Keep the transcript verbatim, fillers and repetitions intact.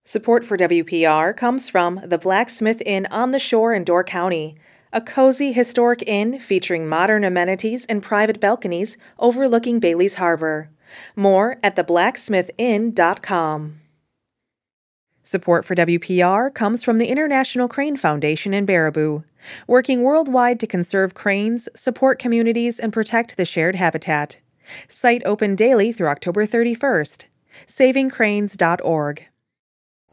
Support for W P R comes from the Blacksmith Inn on the Shore in Door County, a cozy historic inn featuring modern amenities and private balconies overlooking Bailey's Harbor. More at the blacksmith inn dot com. Support for W P R comes from the International Crane Foundation in Baraboo, working worldwide to conserve cranes, support communities, and protect the shared habitat. Site open daily through October thirty-first. saving cranes dot org.